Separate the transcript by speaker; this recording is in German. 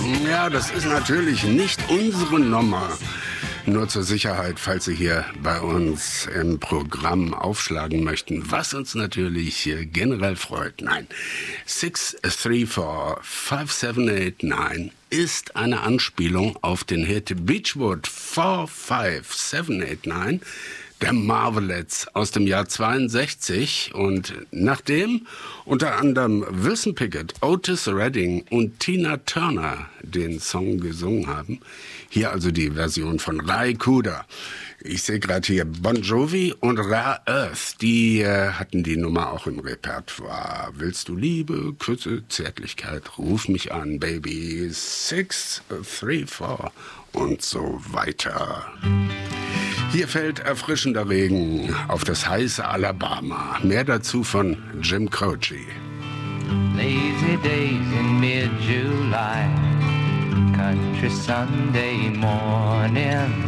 Speaker 1: Ja, das ist natürlich nicht unsere Nummer. Nur zur Sicherheit, falls Sie hier bei uns im Programm aufschlagen möchten, was uns natürlich generell freut. Nein, 634-5789 ist eine Anspielung auf den Hit Beachwood 45789 der Marvelettes aus dem Jahr 62. Und nachdem unter anderem Wilson Pickett, Otis Redding und Tina Turner den Song gesungen haben, hier also die Version von Ry Cooder. Ich sehe gerade hier Bon Jovi und Rare Earth, die hatten die Nummer auch im Repertoire. Willst du Liebe, Küsse, Zärtlichkeit, ruf mich an, Baby, 634 und so weiter. Hier fällt erfrischender Regen auf das heiße Alabama. Mehr dazu von Jim Croce.
Speaker 2: Lazy days in mid-July, country Sunday morning.